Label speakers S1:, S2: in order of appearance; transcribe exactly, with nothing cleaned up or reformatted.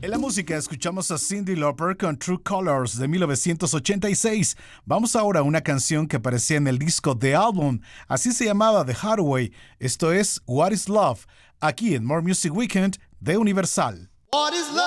S1: En la música escuchamos a Cyndi Lauper con True Colors de mil novecientos ochenta y seis. Vamos ahora a una canción que aparecía en el disco The Album, así se llamaba, The Hathaway. Esto es What is Love, aquí en More Music Weekend de Universal. What is love?